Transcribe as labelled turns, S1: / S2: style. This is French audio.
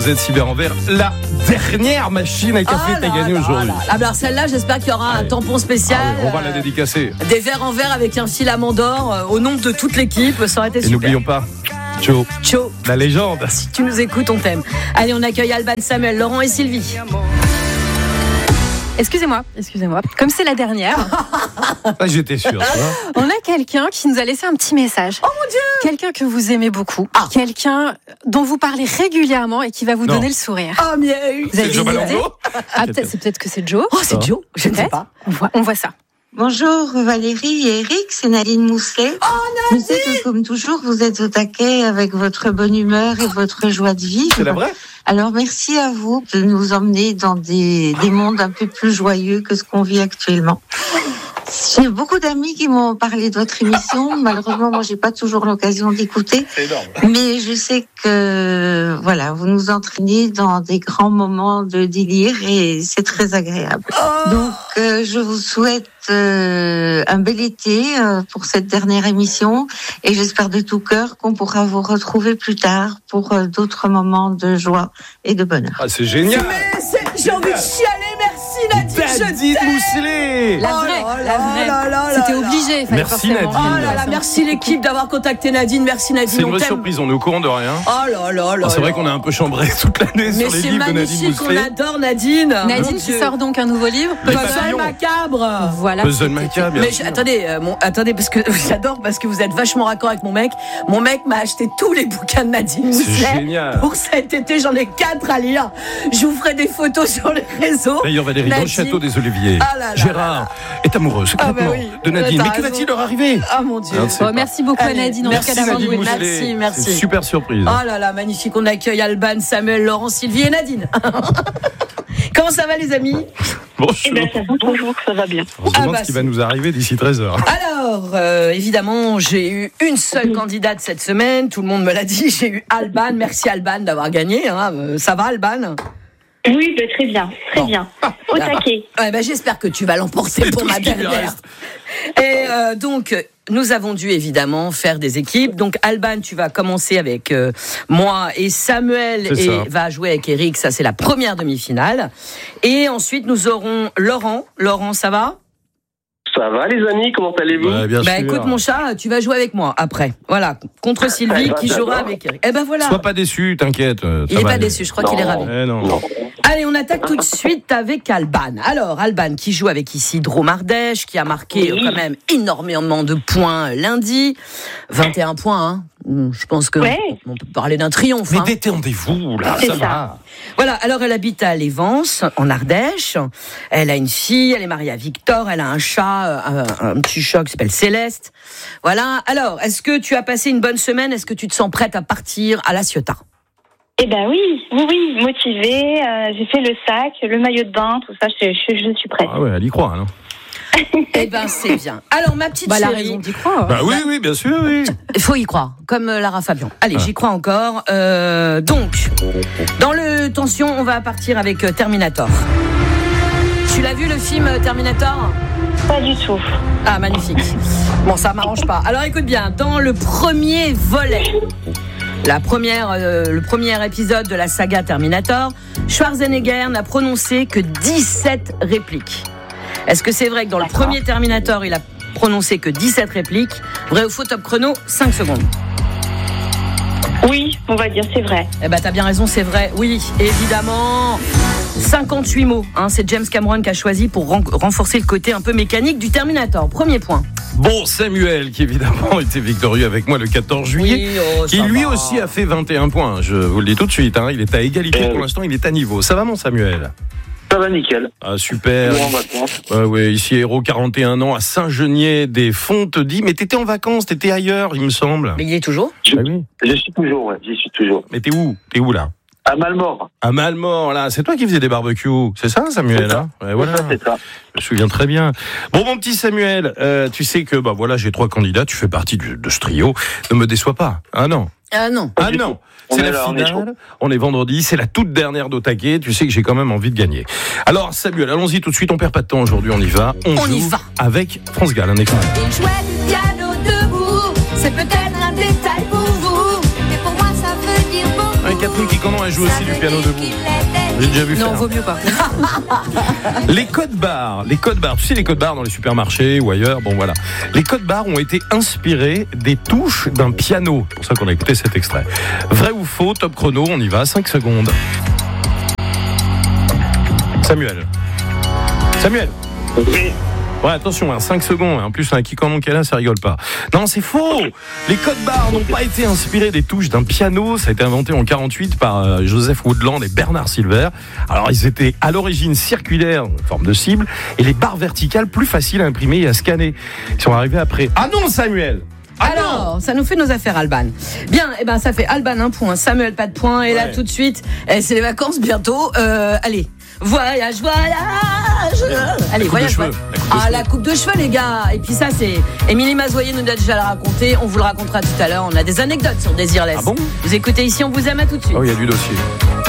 S1: Vous êtes Cyber Envers, la dernière machine à café que tu as gagnée aujourd'hui.
S2: Alors celle-là, j'espère qu'il y aura un tampon spécial.
S1: On va la dédicacer.
S2: Des verres en verre avec un filament d'or au nom de toute l'équipe. Ça aurait été super.
S1: Et n'oublions pas, Cho, la légende.
S2: Si tu nous écoutes, on t'aime. Allez, on accueille Alban, Samuel, Laurent et Sylvie.
S3: Excusez-moi. Comme c'est la dernière,
S1: J'étais sûr.
S3: on a quelqu'un qui nous a laissé un petit message.
S2: Oh mon Dieu!
S3: Quelqu'un que vous aimez beaucoup. Quelqu'un dont vous parlez régulièrement et qui va vous donner le sourire.
S2: Oh, mieux!
S3: Vous avez
S1: C'est Joe
S3: des idées?
S1: Malongo?
S3: Peut-être que c'est Joe.
S2: Oh, c'est Joe? Je ne sais
S3: Peut-être.
S2: pas.
S3: On voit ça.
S4: Bonjour Valérie et Eric, c'est Nadine Mousselet. Je sais que comme toujours, vous êtes au taquet avec votre bonne humeur et votre joie de vivre.
S1: C'est la vraie?
S4: Alors merci à vous de nous emmener dans des mondes un peu plus joyeux que ce qu'on vit actuellement. J'ai beaucoup d'amis qui m'ont parlé de votre émission. Malheureusement, moi, j'ai pas toujours l'occasion d'écouter.
S1: C'est énorme.
S4: Mais je sais que, voilà, vous nous entraînez dans des grands moments de délire et c'est très agréable. Donc, je vous souhaite un bel été pour cette dernière émission et j'espère de tout cœur qu'on pourra vous retrouver plus tard pour d'autres moments de joie et de bonheur.
S1: Ah, c'est génial.
S2: J'ai envie de chialer, merci Nadine.
S1: Nadine Mousselet.
S3: La vraie. C'était obligé. Fallait
S1: Merci,
S3: forcément.
S1: Nadine.
S2: Oh là là, merci l'équipe d'avoir contacté Nadine. Merci Nadine,
S1: C'est une
S2: on
S1: vraie
S2: t'aime.
S1: surprise, on est au courant de rien.
S2: Oh là là là.
S1: C'est vrai qu'on a un peu chambré toute l'année
S2: Mais
S1: sur les
S2: c'est
S1: livres de Nadine
S2: magnifique, on
S1: Mousselet.
S2: adore Nadine.
S3: Nadine
S2: Mon
S3: qui
S2: Dieu.
S3: sort donc un nouveau livre.
S1: Les
S2: Puzzle
S1: papillons.
S2: macabre.
S3: Voilà.
S1: Puzzle macabre, bien sûr.
S2: Attendez, parce que j'adore, parce que vous êtes vachement raccord avec mon mec. Mon mec m'a acheté tous les bouquins de Nadine
S1: C'est
S2: Mousselet.
S1: génial.
S2: Pour cet été, j'en ai 4 à lire. Je vous ferai des photos sur les réseaux.
S1: D'ailleurs, Valérie, dans le
S2: Nadine.
S1: château des Oliviers,
S2: Ah là là
S1: Gérard est amoureux secrètement
S2: oui.
S1: de Nadine.
S2: T'as
S1: Mais que
S2: raison.
S1: va-t-il leur arriver?
S2: Ah mon Dieu.
S1: Ah, c'est pas-
S3: Merci beaucoup à
S2: Allez,
S3: Nadine en
S2: merci
S3: tout cas d'avoir
S1: Nadine
S3: joué.
S1: Mousselet.
S2: Merci.
S1: C'est une super surprise.
S2: Oh là là, magnifique. On accueille Alban, Samuel, Laurent, Sylvie et Nadine. Comment ça va les amis?
S1: Bonjour.
S5: Eh ben, ça va toujours, ça va bien.
S1: On se demande
S2: bah,
S1: ce qui va nous arriver d'ici 13h.
S2: Alors, évidemment, j'ai eu une seule candidate cette semaine. Tout le monde me l'a dit. J'ai eu Alban. Merci Alban d'avoir gagné. Ça va Alban?
S5: Oui, ben, très bien, très bien. Au taquet.
S2: Ouais, ben, j'espère que tu vas l'emporter
S1: C'est
S2: pour
S1: tout
S2: ma
S1: ce qui lui
S2: dernière.
S1: reste.
S2: Et donc, nous avons dû évidemment faire des équipes. Donc, Alban, tu vas commencer avec moi et Samuel
S1: C'est ça.
S2: va jouer avec Eric. Ça, c'est la première demi-finale. Et ensuite, nous aurons Laurent. Laurent, ça va?
S6: Ça va les amis, comment allez-vous?
S1: Ouais, bien
S2: Bah
S1: sûr.
S2: écoute mon chat, tu vas jouer avec moi après. Voilà, contre Sylvie
S6: bah,
S2: qui jouera
S6: d'accord.
S2: avec Eric. Eh ben voilà.
S1: Sois pas déçu, t'inquiète.
S2: Il est pas déçu, je crois qu'il est ravi.
S1: Eh non.
S2: Allez, on attaque tout de suite avec Alban. Alors, Alban qui joue avec ici Drôme Ardèche, qui a marqué
S5: Oui.
S2: quand même énormément de points lundi. 21 points, hein. Je pense que
S5: Ouais.
S2: on peut parler d'un triomphe.
S1: Mais
S2: hein.
S1: détendez-vous, là,
S5: C'est
S1: ça
S5: ça.
S1: va.
S2: Voilà, alors elle habite à Lévence, en Ardèche. Elle a une fille, elle est mariée à Victor, elle a un chat, un petit chat qui s'appelle Céleste. Voilà, alors, est-ce que tu as passé une bonne semaine? Est-ce que tu te sens prête à partir à La Ciotat?
S5: Eh ben oui, motivée. J'ai fait le sac, le maillot de bain, tout ça. Je suis prête.
S1: Ah ouais, elle y croit, non?
S2: Eh ben, c'est bien. Alors, ma petite
S3: Elle a
S2: chérie,
S3: raison d'y croire.
S1: Bah oui, bien sûr, oui.
S2: il faut y croire, comme Lara Fabian. Allez, j'y crois encore. Donc, dans le tension, on va partir avec Terminator. Tu l'as vu le film Terminator?
S5: Pas du tout.
S2: Ah, magnifique. Bon, ça m'arrange pas. Alors, écoute bien, dans le premier volet, le premier épisode de la saga Terminator, Schwarzenegger n'a prononcé que 17 répliques. Est-ce que c'est vrai que dans le premier Terminator, il a prononcé que 17 répliques? Vrai ou faux, top chrono, 5 secondes.
S5: Oui, on va dire c'est vrai.
S2: Eh ben, t'as bien raison, c'est vrai. Oui, évidemment. 58 mots, hein, c'est James Cameron qui a choisi pour renforcer le côté un peu mécanique du Terminator. Premier point.
S1: Bon, Samuel, qui évidemment était victorieux avec moi le 14 juillet, qui lui aussi a fait 21 points. Je vous le dis tout de suite, hein, il est à égalité pour l'instant, il est à niveau. Ça va, mon Samuel?
S6: Ça va nickel.
S1: Ah, super.
S6: Bon, en vacances.
S1: Ouais, ici, Héros, 41 ans, à Saint-Genier-des-Fontes-Dix. Mais t'étais en vacances, t'étais ailleurs, il me semble.
S2: Mais il y est toujours?
S1: Ah oui.
S6: J'y suis toujours, ouais, j'y suis toujours.
S1: Mais t'es où? T'es où, là?
S6: À Malmort.
S1: À Malmort, là. C'est toi qui faisais des barbecues. C'est ça, Samuel?
S6: C'est ça.
S1: Hein ouais, voilà.
S6: C'est ça.
S1: Je me souviens très bien. Bon, mon petit Samuel, tu sais que, bah voilà, j'ai 3 candidats, tu fais partie de ce trio. Ne me déçois pas. Ah non.
S2: Ah non.
S1: Ah non.
S6: On
S1: C'est
S6: est
S1: la
S6: là, on est
S1: finale. On est vendredi. C'est la toute dernière d'Otaquet. Tu sais que j'ai quand même envie de gagner. Alors, Samuel, allons-y tout de suite. On perd pas de temps aujourd'hui. On y va. On
S2: y
S1: joue
S2: va.
S1: avec France Gall. Un extrait.
S7: Il jouait du piano debout, c'est peut-être un détail pour vous, mais pour moi ça veut dire beaucoup.
S1: Catherine Quicanon, elle joue aussi du piano debout. J'ai déjà vu faire.
S2: Non, vaut mieux pas.
S1: Les codes barres, tu sais les codes barres dans les supermarchés ou ailleurs, bon voilà. Les codes barres ont été inspirés des touches d'un piano. C'est pour ça qu'on a écouté cet extrait. Vrai ou faux, top chrono, on y va, 5 secondes. Samuel.
S6: Oui.
S1: Ouais, attention, 5 secondes. En plus, un Quicanon qui est là, ça rigole pas. Non, c'est faux. Les codes barres n'ont pas été inspirés des touches d'un piano. Ça a été inventé en 48 par Joseph Woodland et Bernard Silver. Alors, ils étaient à l'origine circulaires, en forme de cible, et les barres verticales plus faciles à imprimer et à scanner. Ils sont arrivés après. Ah non, Samuel!
S2: Alors, ça nous fait nos affaires, Alban. Bien, ça fait Alban 1 point, Samuel pas de point, et là tout de suite, c'est les vacances bientôt. Allez, voyage. Allez, voyage. La coupe de cheveux, les gars. Et puis ça, c'est Émilie Mazoyer nous a déjà le raconté. On vous le racontera tout à l'heure. On a des anecdotes sur Désirless.
S1: Ah bon?
S2: Vous écoutez ici, on vous aime, à tout de suite.
S1: Oh, il y a du dossier.